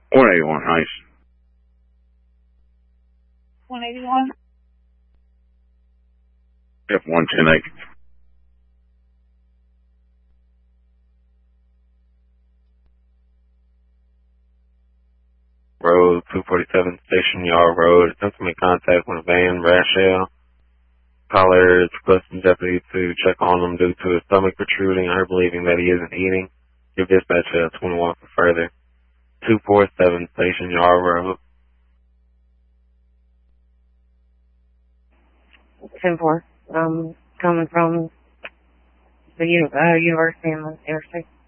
181 Heist. 181? Yep, 110 Road 247, Station Yard Road. Attempts to make contact with a van, Rachel. Caller is requesting deputy to check on him due to his stomach protruding and her believing that he isn't eating. Give dispatch 21 for further. 247, Station Yard Road. 10-4. Coming from the university and the interstate.